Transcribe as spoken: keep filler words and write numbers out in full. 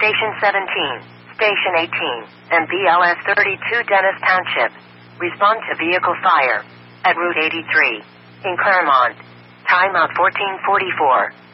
Station seventeen, Station eighteen, and B L S thirty-two Dennis Township. Respond to vehicle fire at Route eighty-three in Claremont. Timeout fourteen forty-four.